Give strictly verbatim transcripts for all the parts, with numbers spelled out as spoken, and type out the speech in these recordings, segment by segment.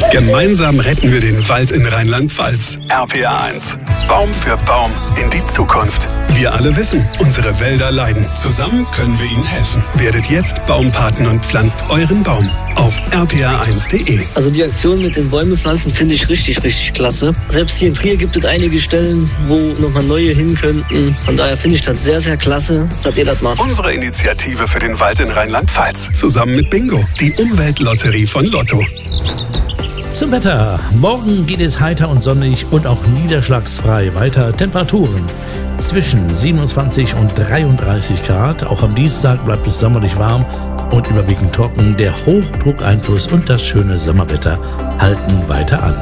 Gemeinsam retten wir den Wald in Rheinland-Pfalz. R P R eins. Baum für Baum in die Zukunft. Wir alle wissen, unsere Wälder leiden. Zusammen können wir ihnen helfen. Werdet jetzt Baumpaten und pflanzt euren Baum auf r p r eins punkt de. Also die Aktion mit den Bäume pflanzen finde ich richtig, richtig klasse. Selbst hier in Trier gibt es einige Stellen, wo nochmal neue hin könnten. Von daher finde ich das sehr, sehr klasse, dass ihr das macht. Unsere Initiative für den Wald in Rheinland-Pfalz. Zusammen mit Bingo, die Umweltlotterie von Lotto. Zum Wetter. Morgen geht es heiter und sonnig und auch niederschlagsfrei weiter. Temperaturen zwischen siebenundzwanzig und dreiunddreißig Grad. Auch am Dienstag bleibt es sommerlich warm und überwiegend trocken. Der Hochdruckeinfluss und das schöne Sommerwetter halten weiter an.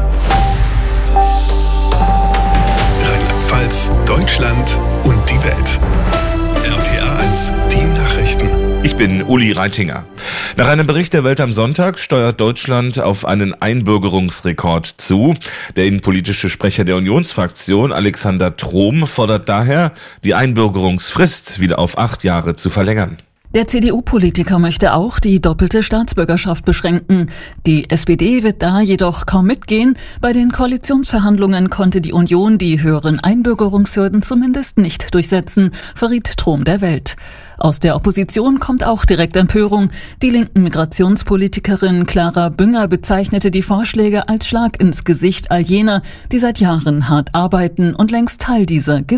Rheinland-Pfalz, Deutschland und die Welt. R P R eins, die Nachrichten. Ich bin Uli Reitinger. Nach einem Bericht der Welt am Sonntag steuert Deutschland auf einen Einbürgerungsrekord zu. Der innenpolitische Sprecher der Unionsfraktion, Alexander Trom, fordert daher, die Einbürgerungsfrist wieder auf acht Jahre zu verlängern. Der C D U-Politiker möchte auch die doppelte Staatsbürgerschaft beschränken. Die S P D wird da jedoch kaum mitgehen. Bei den Koalitionsverhandlungen konnte die Union die höheren Einbürgerungshürden zumindest nicht durchsetzen, verriet Trom der Welt. Aus der Opposition kommt auch direkt Empörung. Die linken Migrationspolitikerin Clara Bünger bezeichnete die Vorschläge als Schlag ins Gesicht all jener, die seit Jahren hart arbeiten und längst Teil dieser